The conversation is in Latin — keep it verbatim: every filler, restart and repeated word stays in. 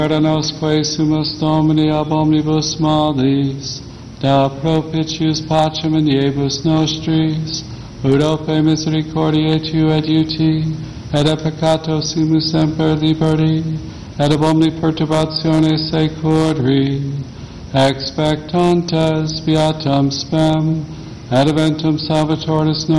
Perdonosque sumus Domini ab omnibus malis, da propitius pacem in iebus nostris, ut ope misericordiae tu et uti, et a peccato sumus semper liberi, et ab omni perturbatione securi, expectantes beatum spem, et eventum salvatoris nostrum,